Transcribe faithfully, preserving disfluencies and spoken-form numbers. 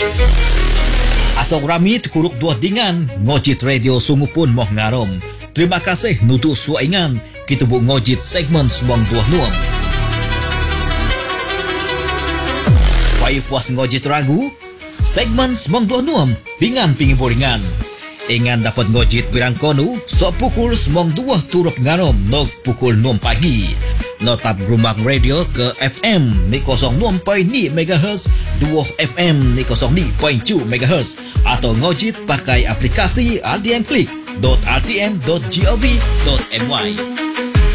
Asok rami terkuruk dua dengan ngojit radio sungu pun moh ngarom. Terima kasih nutu suaingan kita bu ngojit segmen semang dua nuam. Payu puas ngojit ragu segmen semang dua nuam pingan pingi boringan. Ingan dapat ngojit birang konu sok pukul semang dua turap ngarom nog pukul enam pagi. Notap Gerumbang Radio ke F M ni kosong enam perpuluhan lima megahertz, dua F M ni kosong lima perpuluhan dua megahertz atau ngojit pakai aplikasi r d m click dot r t m dot gov dot m y.